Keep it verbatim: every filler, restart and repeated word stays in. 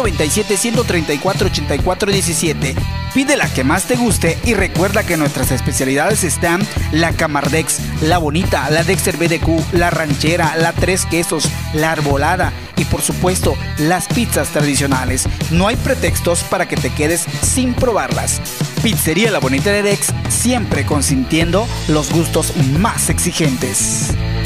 noventa y siete, ciento treinta y cuatro, ochenta y cuatro diecisiete. Pide la que más te guste y recuerda que nuestras especialidades están la Camardex, la Bonita, la Dexter B D Q, la Ranchera, la Tres Quesos, la Arbolada y por supuesto las pizzas tradicionales. No hay pretextos para que te quedes sin probarlas. Pizzería La Bonita de Dex, siempre consintiendo los gustos más exigentes.